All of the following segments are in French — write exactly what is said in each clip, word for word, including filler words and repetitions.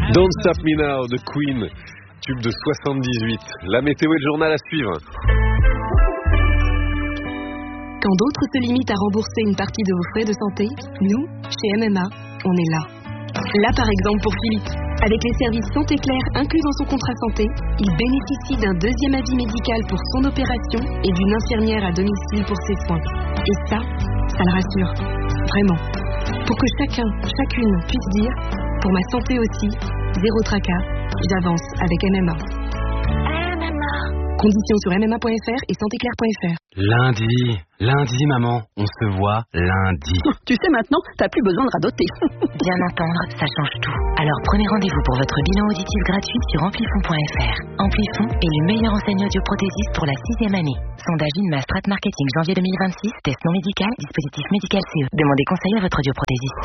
Don't Stop Me Now de Queen, tube de soixante-dix-huit. La météo et le journal à suivre. Quand d'autres se limitent à rembourser une partie de vos frais de santé, nous, chez M M A, on est là. Là par exemple pour Philippe, avec les services Santé Claire inclus dans son contrat santé, il bénéficie d'un deuxième avis médical pour son opération et d'une infirmière à domicile pour ses soins. Et ça, ça le rassure. Vraiment. Pour que chacun, chacune puisse dire, pour ma santé aussi, zéro tracas, j'avance avec M M A. M M A. Conditions sur m m a point f r et santé claire point f r. Lundi, lundi maman, on se voit lundi. Tu sais maintenant, t'as plus besoin de radoter. Bien entendre, ça change tout. Alors prenez rendez-vous pour votre bilan auditif gratuit sur amplifon point f r. Amplifon est le meilleur enseigne audioprothésiste pour la sixième année. Sondage INMA Strat Marketing janvier deux mille vingt-six, test non médical, dispositif médical C E. Demandez conseil à votre audioprothésiste.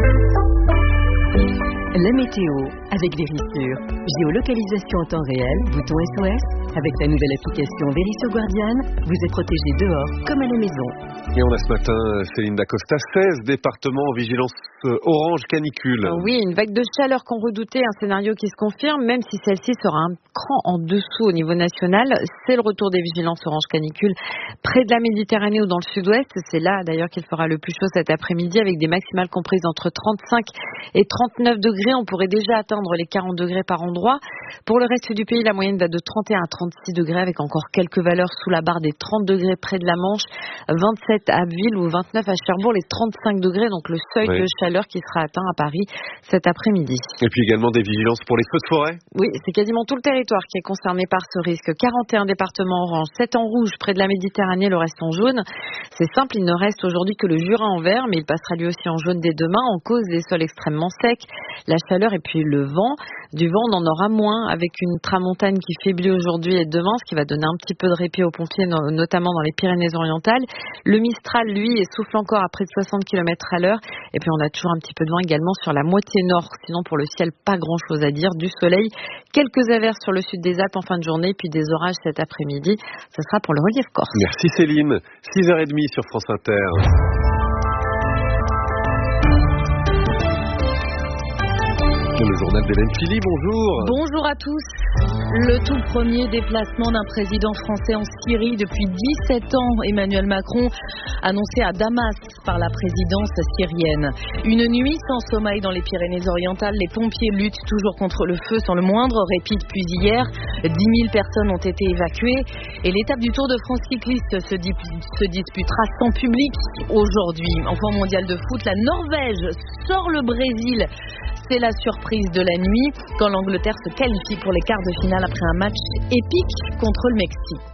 La météo avec Vérissure. Géolocalisation en temps réel, bouton S O S. Avec la nouvelle application Vérissure Guardian, vous êtes protégé dehors comme à la maison. Et on a ce matin Céline Dacosta, seize départements en vigilance orange canicule. Oui, une vague de chaleur qu'on redoutait, un scénario qui se confirme, même si celle-ci sera un cran en dessous au niveau national. C'est le retour des vigilances orange canicule près de la Méditerranée ou dans le sud-ouest. C'est là d'ailleurs qu'il fera le plus chaud cet après-midi avec des maximales comprises entre trente-cinq et trente-neuf degrés. On pourrait déjà atteindre les quarante degrés par endroit. Pour le reste du pays, la moyenne va de trente et un à trente-six degrés avec encore quelques valeurs sous la barre des trente degrés près de la Manche, vingt-sept à Abbeville ou vingt-neuf à Cherbourg, les trente-cinq degrés, donc le seuil oui. de chaleur qui sera atteint à Paris cet après-midi. Et puis également des vigilances pour les feux de forêt. Oui, c'est quasiment tout le territoire qui est concerné par ce risque. quarante et un départements orange, sept en rouge près de la Méditerranée, le reste en jaune. C'est simple, il ne reste aujourd'hui que le Jura en vert, mais il passera lui aussi en jaune dès demain en cause des sols extrêmement secs, la chaleur et puis le vent. Du vent, on en aura moins avec une tramontane qui faiblit aujourd'hui et demain, ce qui va donner un petit peu de répit aux pompiers, notamment dans les Pyrénées-Orientales. Le Mistral, lui, souffle encore à près de soixante kilomètres à l'heure. Et puis, on a toujours un petit peu de vent également sur la moitié nord. Sinon, pour le ciel, pas grand-chose à dire. Du soleil, quelques averses sur le sud des Alpes en fin de journée, puis des orages cet après-midi. Ce sera pour le relief corse. Merci Céline. six heures trente sur France Inter. Le journal d'Hélène Philly, bonjour. Bonjour à tous. Le tout premier déplacement d'un président français en Syrie depuis dix-sept ans, Emmanuel Macron, annoncé à Damas par la présidence syrienne. Une nuit sans sommeil dans les Pyrénées-Orientales, les pompiers luttent toujours contre le feu sans le moindre répit depuis hier. dix mille personnes ont été évacuées et l'étape du Tour de France cycliste se, se disputera sans public aujourd'hui. Enfin, mondial de foot, la Norvège sort le Brésil. C'est la surprise de la nuit quand l'Angleterre se qualifie pour les quarts de finale après un match épique contre le Mexique.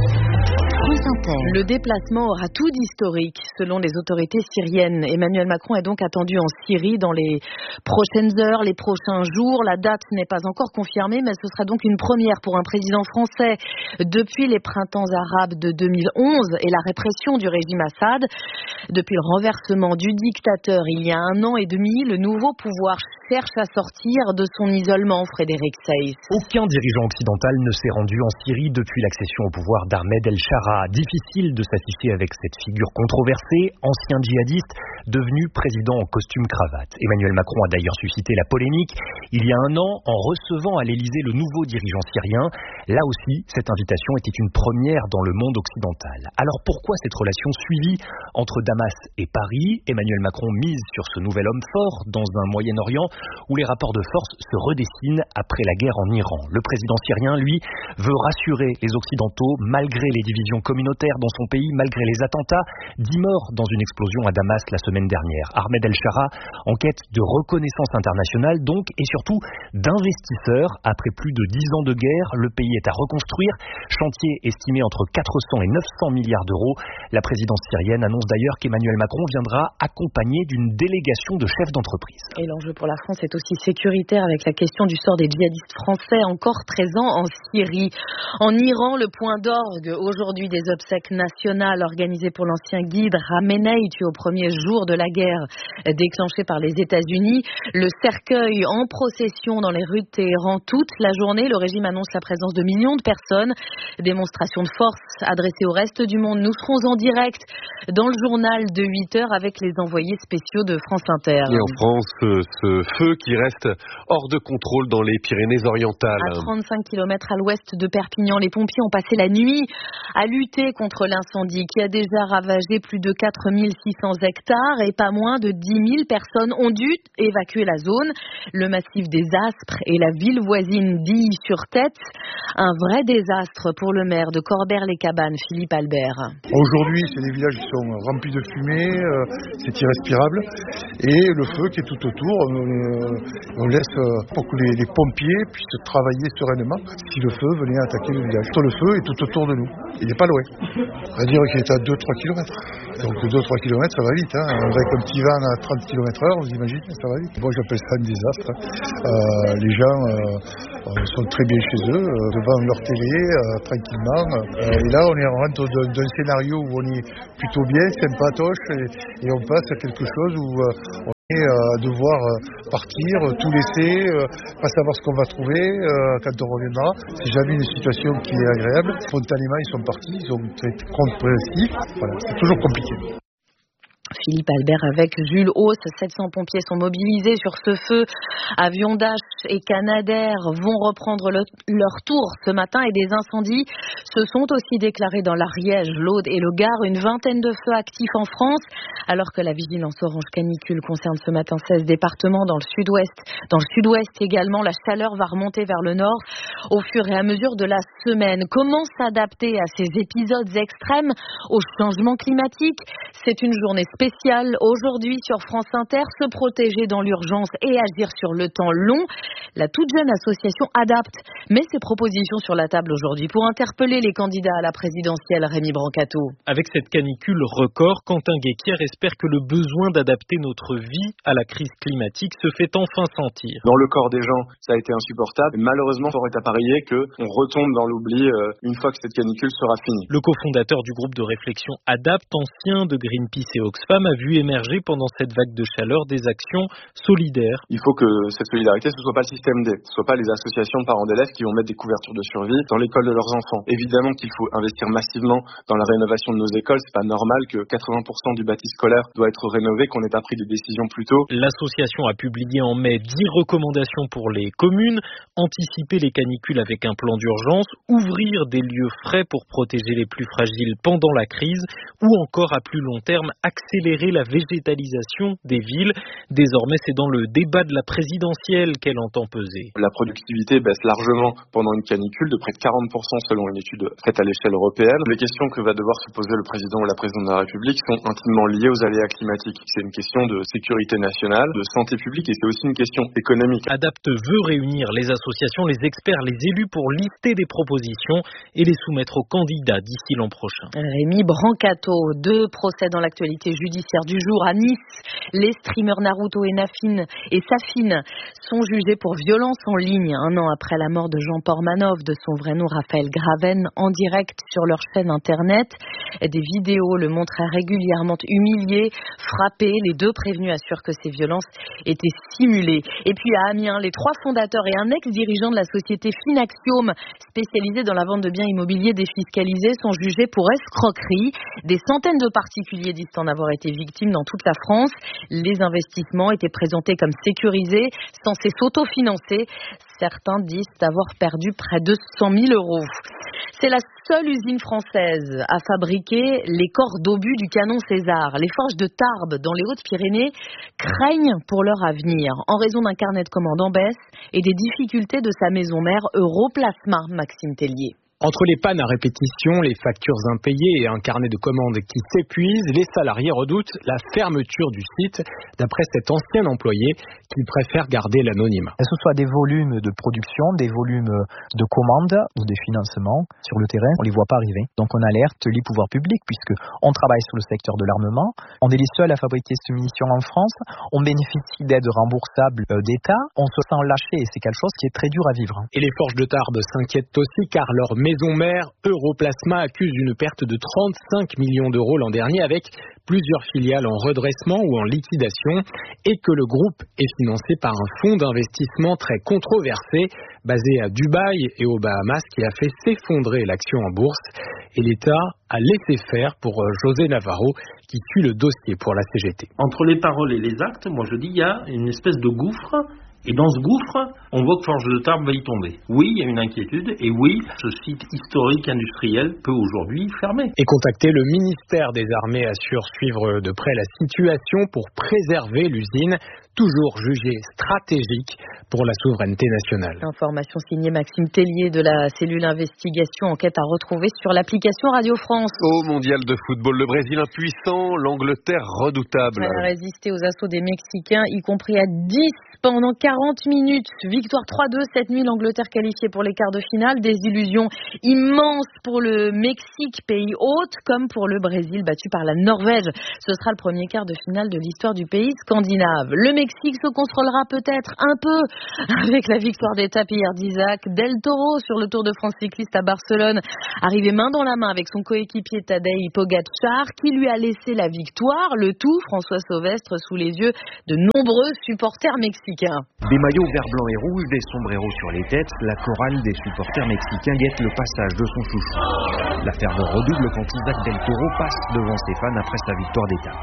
Le déplacement aura tout d'historique selon les autorités syriennes. Emmanuel Macron est donc attendu en Syrie dans les prochaines heures, les prochains jours. La date n'est pas encore confirmée, mais ce sera donc une première pour un président français depuis les printemps arabes de deux mille onze et la répression du régime Assad. Depuis le renversement du dictateur il y a un an et demi, le nouveau pouvoir cherche à sortir de son isolement, Frédéric Seyss. Aucun dirigeant occidental ne s'est rendu en Syrie depuis l'accession au pouvoir d'Ahmed El-Shara. Difficile de s'afficher avec cette figure controversée, ancien djihadiste, devenu président en costume cravate. Emmanuel Macron a d'ailleurs suscité la polémique il y a un an en recevant à l'Élysée le nouveau dirigeant syrien. Là aussi, cette invitation était une première dans le monde occidental. Alors pourquoi cette relation suivie entre Damas et Paris? Emmanuel Macron mise sur ce nouvel homme fort dans un Moyen-Orient où les rapports de force se redessinent après la guerre en Iran. Le président syrien, lui, veut rassurer les Occidentaux malgré les divisions communautaires dans son pays, malgré les attentats. dix morts dans une explosion à Damas la semaine dernière. Ahmed El-Shara en quête de reconnaissance internationale donc et surtout d'investisseurs. Après plus de dix ans de guerre, le pays est à reconstruire. Chantier estimé entre quatre cents et neuf cents milliards d'euros. La présidence syrienne annonce d'ailleurs qu'Emmanuel Macron viendra accompagné d'une délégation de chefs d'entreprise. Et l'enjeu pour la France est aussi sécuritaire avec la question du sort des djihadistes français encore présents en Syrie. En Iran, le point d'orgue aujourd'hui des obsèques nationales organisées pour l'ancien guide Khamenei, tué au premier jour de la guerre déclenchée par les États-Unis. Le cercueil en procession dans les rues de Téhéran toute la journée. Le régime annonce la présence de millions de personnes. Démonstration de force adressée au reste du monde. Nous serons en direct dans le journal de huit heures avec les envoyés spéciaux de France Inter. Et en France, ce feu qui reste hors de contrôle dans les Pyrénées-Orientales. À trente-cinq kilomètres à l'ouest de Perpignan, les pompiers ont passé la nuit à lutter contre l'incendie qui a déjà ravagé plus de quatre mille six cents hectares et pas moins de dix mille personnes ont dû évacuer la zone. Le massif des Aspres et la ville voisine d'Illy-sur-Tête. Un vrai désastre pour le maire de Corbère-les-Cabanes, Philippe Albert. Aujourd'hui, c'est des villages qui sont remplis de fumée, euh, c'est irrespirable. Et le feu qui est tout autour, euh, on laisse euh, pour que les, les pompiers puissent travailler sereinement si le feu venait attaquer le village. Le feu est tout autour de nous, il n'est pas loin. On va dire qu'il est à deux à trois kilomètres. Donc deux à trois kilomètres, ça va vite. Hein. Avec un petit van à trente kilomètres heure, vous imaginez, ça va vite. Moi, j'appelle ça un désastre. Euh, les gens euh, sont très bien chez eux, euh, devant leur télé, euh, tranquillement. Euh, et là, on est en rentre d'un, d'un scénario où on est plutôt bien, sympatoche, et, et on passe à quelque chose où euh, on est à euh, devoir euh, partir, euh, tout laisser, euh, pas savoir ce qu'on va trouver euh, quand on reviendra. C'est jamais une situation qui est agréable. Spontanément, ils sont partis, ils ont été compréhensifs. Voilà, c'est toujours compliqué. Philippe Albert avec Jules Hauss. sept cents pompiers sont mobilisés sur ce feu. Avions Dash et Canadair vont reprendre le, leur tour ce matin et des incendies se sont aussi déclarés dans l'Ariège, l'Aude et le Gard. Une vingtaine de feux actifs en France, alors que la vigilance orange canicule concerne ce matin seize départements dans le sud-ouest. Dans le sud-ouest également, la chaleur va remonter vers le nord au fur et à mesure de la semaine. Comment s'adapter à ces épisodes extrêmes, au changement climatique? C'est une journée spéciale aujourd'hui sur France Inter, se protéger dans l'urgence et agir sur le temps long. La toute jeune association Adapte met ses propositions sur la table aujourd'hui pour interpeller les candidats à la présidentielle. Rémi Brancato. Avec cette canicule record, Quentin Guéquière espère que le besoin d'adapter notre vie à la crise climatique se fait enfin sentir. Dans le corps des gens, ça a été insupportable. Malheureusement, fort est à parier qu'on retombe dans l'oubli euh, une fois que cette canicule sera finie. Le cofondateur du groupe de réflexion Adapte, ancien de Greenpeace et Oxfam, a vu émerger pendant cette vague de chaleur des actions solidaires. Il faut que cette solidarité, ce ne soit pas le système D, ce ne soit pas les associations de parents d'élèves qui vont mettre des couvertures de survie dans l'école de leurs enfants. Évidemment qu'il faut investir massivement dans la rénovation de nos écoles. C'est pas normal que quatre-vingts pour cent du bâti scolaire doit être rénové, qu'on n'ait pas pris des décisions plus tôt. L'association a publié en mai dix recommandations pour les communes: anticiper les canicules avec un plan d'urgence, ouvrir des lieux frais pour protéger les plus fragiles pendant la crise, ou encore à plus long terme accélérer la végétalisation des villes. Désormais, c'est dans le débat de la présidentielle qu'elle entend peser. La productivité baisse largement pendant une canicule, de près de quarante pour cent selon une étude faite à l'échelle européenne. Les questions que va devoir se poser le président ou la présidente de la République sont intimement liées aux aléas climatiques. C'est une question de sécurité nationale, de santé publique, et c'est aussi une question économique. Adapte veut réunir les associations, les experts, les élus pour lister des propositions et les soumettre aux candidats d'ici l'an prochain. Rémi Brancato, deux procès dans l'actualité judiciaire du jour à Nice. Les streamers Naruto et Nafine et Safine sont jugés pour violence en ligne un an après la mort de Jean Pormanov, de son vrai nom Raphaël Graven, en direct sur leur chaîne internet. Des vidéos le montraient régulièrement humiliés, frappés. Les deux prévenus assurent que ces violences étaient simulées. Et puis à Amiens, les trois fondateurs et un ex-dirigeant de la société Finaxiome, spécialisée dans la vente de biens immobiliers défiscalisés, sont jugés pour escroquerie. Des centaines de particuliers disent en avoir été victimes dans toute la France. Les investissements étaient présentés comme sécurisés, censés s'autofinancer. Certains disent avoir perdu près de cent mille euros. C'est la seule usine française à fabriquer les corps d'obus du canon César. Les forges de Tarbes, dans les Hautes-Pyrénées, craignent pour leur avenir en raison d'un carnet de commandes en baisse et des difficultés de sa maison mère Europlasma. Maxime Tellier. Entre les pannes à répétition, les factures impayées et un carnet de commandes qui s'épuise, les salariés redoutent la fermeture du site, d'après cet ancien employé qui préfère garder l'anonymat. Que ce soit des volumes de production, des volumes de commandes ou des financements sur le terrain, on ne les voit pas arriver. Donc on alerte les pouvoirs publics puisque on travaille sur le secteur de l'armement, on est les seuls à fabriquer ces munitions en France, on bénéficie d'aides remboursables d'État, on se sent lâché et c'est quelque chose qui est très dur à vivre. Et les forges de Tarbes s'inquiètent aussi car leur maison mère Europlasma accuse une perte de trente-cinq millions d'euros l'an dernier avec plusieurs filiales en redressement ou en liquidation et que le groupe est financé par un fonds d'investissement très controversé basé à Dubaï et aux Bahamas qui a fait s'effondrer l'action en bourse. et l'État a laissé faire pour José Navarro qui suit le dossier pour la C G T. Entre les paroles et les actes, moi je dis il y a une espèce de gouffre. Et dans ce gouffre, on voit que Forges de Tarbes va y tomber. Oui, il y a une inquiétude, et oui, ce site historique industriel peut aujourd'hui fermer. Et contacter le ministère des Armées assure suivre de près la situation pour préserver l'usine, toujours jugée stratégique pour la souveraineté nationale. Information signée Maxime Tellier de la cellule investigation, enquête à retrouver sur l'application Radio France. Au mondial de football, le Brésil impuissant, l'Angleterre redoutable. Elle a résisté aux assauts des Mexicains, y compris à dix pendant quarante minutes. Victoire trois deux cette nuit, l'Angleterre qualifiée pour les quarts de finale. Des illusions immenses pour le Mexique, pays hôte, comme pour le Brésil battu par la Norvège. Ce sera le premier quart de finale de l'histoire du pays scandinave. Le Mexique se consolera peut-être un peu avec la victoire d'étape hier d'Isaac Del Toro sur le Tour de France cycliste à Barcelone. Arrivé main dans la main avec son coéquipier Tadej Pogačar qui lui a laissé la victoire. Le tout, François Sauvestre, sous les yeux de nombreux supporters mexicains. Des maillots vert, blanc et rouge, des sombreros sur les têtes, la chorale des supporters mexicains guette le passage de son chouchou. La ferveur redouble quand Isaac Del Toro passe devant ses fans après sa victoire d'étape.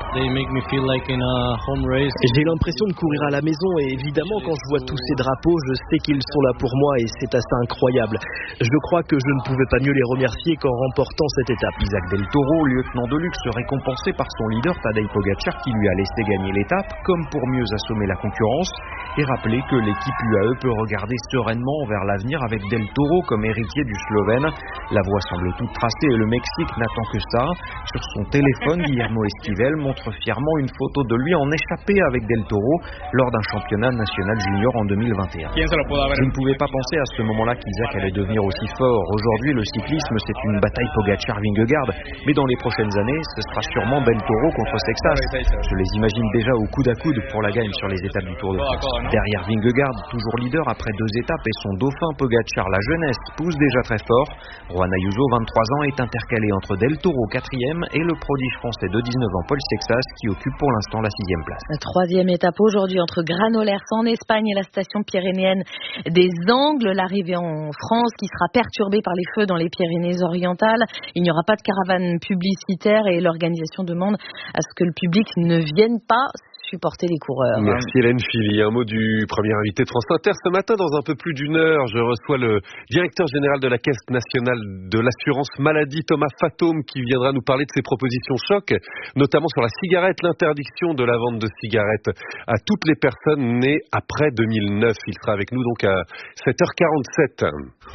J'ai l'impression de courir à la maison et évidemment quand je vois tous ces drapeaux, je sais qu'ils sont là pour moi et c'est assez incroyable. Je crois que je ne pouvais pas mieux les remercier qu'en remportant cette étape. Isaac Del Toro, lieutenant de luxe, récompensé par son leader Tadej Pogačar qui lui a laissé gagner l'étape, comme pour mieux assommer la concurrence, et rappeler que l'équipe U A E peut regarder sereinement vers l'avenir avec Del Toro comme héritier du Slovène. La voie semble toute tracée et le Mexique n'attend que ça. Sur son téléphone, Guillermo Esquivel montre fièrement une photo de lui en échappée avec Del Toro lors d'un championnat national junior en deux mille vingt et un. Je ne pouvais pas penser à ce moment-là qu'Isaac allait devenir aussi fort. Aujourd'hui, le cyclisme, c'est une bataille Pogačar-Vingegaard, mais dans les prochaines années, ce sera sûrement Del Toro contre Sexas. Je les imagine déjà au coude à coude pour la gagne sur les étapes du Tour de France. Derrière Vingegaard, toujours leader après deux étapes, et son dauphin Pogačar, la jeunesse, pousse déjà très fort. Juan Ayuso, vingt-trois ans, est intercalé entre Del Toro, quatrième, et le prodige français de dix-neuf ans, Paul Sexas, qui occupe pour l'instant la sixième place. La troisième étape aujourd'hui entre Granollers en Espagne et la station pyrénéenne des Angles. L'arrivée en France qui sera perturbée par les feux dans les Pyrénées-Orientales. Il n'y aura pas de caravane publicitaire et l'organisation demande à ce que le public ne vienne pas supporter les coureurs. Merci Hélène Philly. Un mot du premier invité de France Inter. Ce matin, dans un peu plus d'une heure, je reçois le directeur général de la Caisse nationale de l'assurance maladie, Thomas Fatome, qui viendra nous parler de ses propositions choc, notamment sur la cigarette, l'interdiction de la vente de cigarettes à toutes les personnes nées après deux mille neuf. Il sera avec nous donc à sept heures quarante-sept.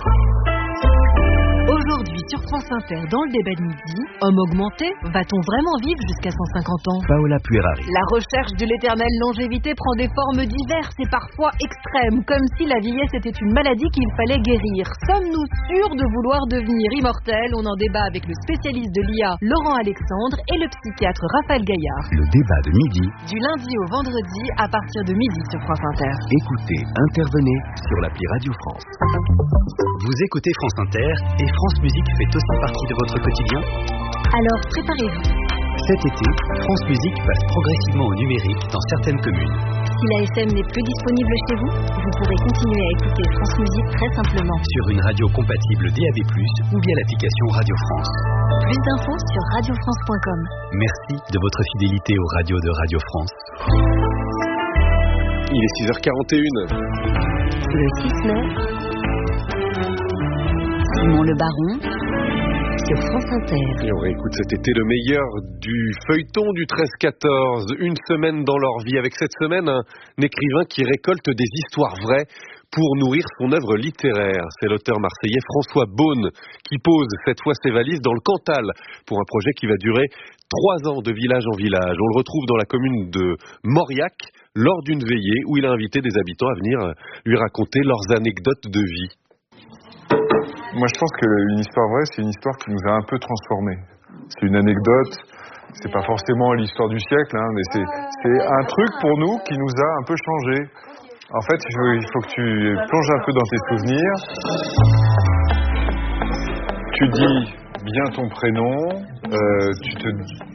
Aujourd'hui sur France Inter, dans le débat de midi, homme augmenté, va-t-on vraiment vivre jusqu'à cent cinquante ans? Paola Puerari. La recherche de l'éternelle longévité prend des formes diverses et parfois extrêmes, comme si la vieillesse était une maladie qu'il fallait guérir. Sommes-nous sûrs de vouloir devenir immortels? On en débat avec le spécialiste de l'I A, Laurent Alexandre, et le psychiatre Raphaël Gaillard. Le débat de midi. Du lundi au vendredi, à partir de midi sur France Inter. Écoutez, intervenez sur l'appli Radio France. Vous écoutez France Inter et France Musique fait aussi partie de votre quotidien? Alors préparez-vous. Cet été, France Musique passe progressivement au numérique dans certaines communes. Si la F M n'est plus disponible chez vous, vous pourrez continuer à écouter France Musique très simplement. Sur une radio compatible D A B plus, ou via l'application Radio France. Plus d'infos sur radio france point com. Merci de votre fidélité aux radios de Radio France. Il est six heures quarante et une. Le six mai, Simon Le Baron sur France Inter. Et on réécoute cet été le meilleur du feuilleton du treize quatorze. Une semaine dans leur vie. Avec cette semaine, un écrivain qui récolte des histoires vraies pour nourrir son œuvre littéraire. C'est l'auteur marseillais François Beaune qui pose cette fois ses valises dans le Cantal pour un projet qui va durer trois ans de village en village. On le retrouve dans la commune de Mauriac lors d'une veillée où il a invité des habitants à venir lui raconter leurs anecdotes de vie. Moi, je pense qu'une histoire vraie, c'est une histoire qui nous a un peu transformés. C'est une anecdote, c'est pas forcément l'histoire du siècle, hein, mais c'est, c'est un truc pour nous qui nous a un peu changé. En fait, il faut, il faut que tu plonges un peu dans tes souvenirs. Tu dis bien ton prénom, euh, tu te,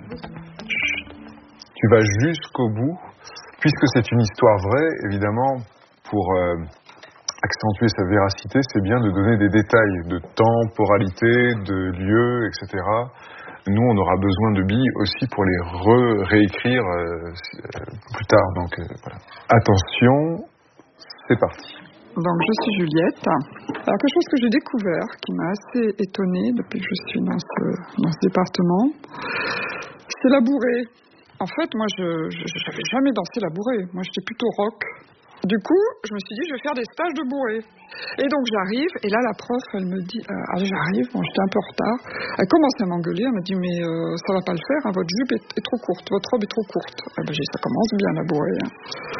tu vas jusqu'au bout, puisque c'est une histoire vraie, évidemment, pour... Euh, accentuer sa véracité, c'est bien de donner des détails de temporalité, de lieu, et cetera. Nous, on aura besoin de billes aussi pour les re- réécrire euh, plus tard. Donc euh, voilà. Attention, c'est parti. Donc je suis Juliette. Alors quelque chose que j'ai découvert, qui m'a assez étonnée depuis que je suis dans ce, dans ce département, c'est la bourrée. En fait, moi, je n'avais jamais dansé la bourrée. Moi, j'étais plutôt rock. Du coup, je me suis dit, je vais faire des stages de bourrée. Et donc, j'arrive, et là, la prof, elle me dit, euh, ah, j'arrive, bon, j'étais un peu en retard. Elle commence à m'engueuler, elle me dit, mais euh, ça va pas le faire, hein, votre jupe est, est trop courte, votre robe est trop courte. Ah, ben, j'ai dit, ça commence bien, la bourrée. Hein.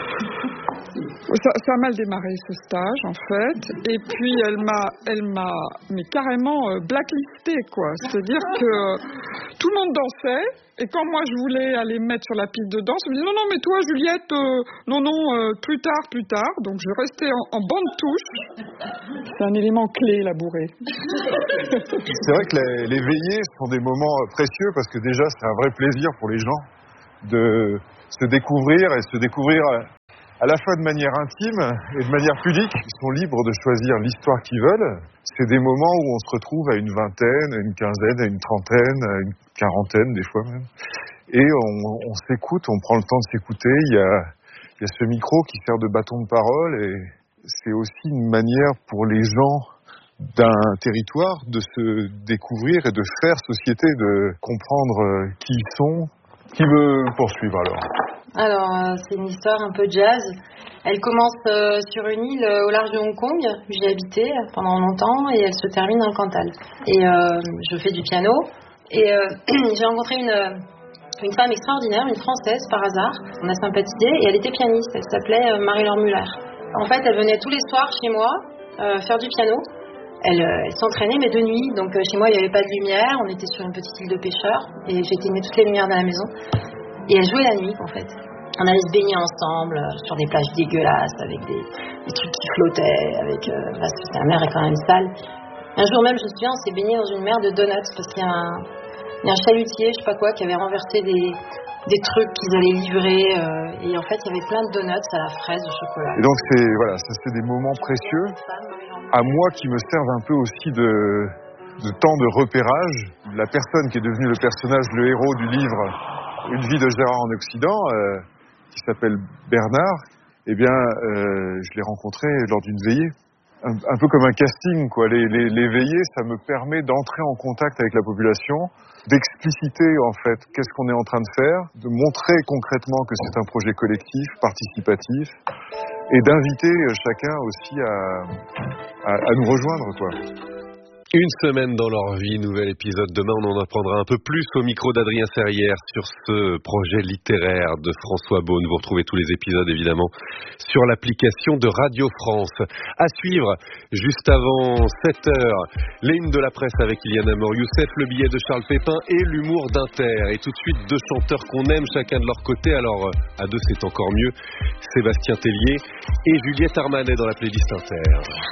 Ça, ça a mal démarré, ce stage, en fait. Et puis, elle m'a, elle m'a mais carrément euh, blacklisté, quoi. C'est-à-dire que tout le monde dansait. Et quand moi, je voulais aller me mettre sur la piste de danse, elle me disait, non, non, mais toi, Juliette, euh, non, non, euh, plus tard, plus tard. Donc, je restais en, en bande touche. C'est un élément clé, la bourrée. C'est vrai que les, les veillées sont des moments précieux parce que déjà, c'est un vrai plaisir pour les gens de se découvrir et se découvrir à la fois de manière intime et de manière pudique. Ils sont libres de choisir l'histoire qu'ils veulent. C'est des moments où on se retrouve à une vingtaine, à une quinzaine, à une trentaine, à une quarantaine des fois même. Et on, on s'écoute, on prend le temps de s'écouter. Il y a, il y a ce micro qui sert de bâton de parole et c'est aussi une manière pour les gens d'un territoire de se découvrir et de faire société, de comprendre qui ils sont. Qui veut poursuivre alors ? Alors, euh, c'est une histoire un peu jazz. Elle commence euh, sur une île euh, au large de Hong Kong. J'y ai habité pendant longtemps et elle se termine dans le Cantal. Et euh, je fais du piano. Et euh, j'ai rencontré une, une femme extraordinaire, une Française par hasard. On a sympathisé et elle était pianiste. Elle s'appelait euh, Marie-Laure Muller. En fait, elle venait tous les soirs chez moi euh, faire du piano. Elle, euh, elle s'entraînait, mais de nuit. Donc euh, chez moi, il n'y avait pas de lumière. On était sur une petite île de pêcheurs. Et j'éteignais toutes les lumières dans la maison. Et elle jouait la nuit, en fait. On allait se baigner ensemble euh, sur des plages dégueulasses avec des, des trucs qui flottaient. Avec, euh, parce que la mer est quand même sale. Un jour même, je me souviens, on s'est baigné dans une mer de donuts parce qu'il y a un, il y a un chalutier, je sais pas quoi, qui avait renversé des, des trucs qu'ils allaient livrer. Euh, et en fait, il y avait plein de donuts à la fraise, au chocolat. Et donc, c'est, voilà, ça c'est des moments précieux. À moi qui me servent un peu aussi de, de temps de repérage. La personne qui est devenue le personnage, le héros du livre Une vie de Gérard en Occident, euh, qui s'appelle Bernard, eh bien, euh, je l'ai rencontré lors d'une veillée. Un, un peu comme un casting, quoi. Les, les, les veillées, ça me permet d'entrer en contact avec la population, d'expliciter, en fait, qu'est-ce qu'on est en train de faire, de montrer concrètement que c'est un projet collectif, participatif, et d'inviter chacun aussi à, à, à nous rejoindre, quoi. Une semaine dans leur vie, nouvel épisode. Demain, on en apprendra un peu plus au micro d'Adrien Serrière sur ce projet littéraire de François Beaune. Vous retrouvez tous les épisodes, évidemment, sur l'application de Radio France. À suivre, juste avant sept heures, les hymnes de la presse avec Iliana Mor-Youssef, le billet de Charles Pépin et l'humour d'Inter. Et tout de suite, deux chanteurs qu'on aime chacun de leur côté. Alors, à deux, c'est encore mieux. Sébastien Tellier et Juliette Armanet dans la playlist Inter.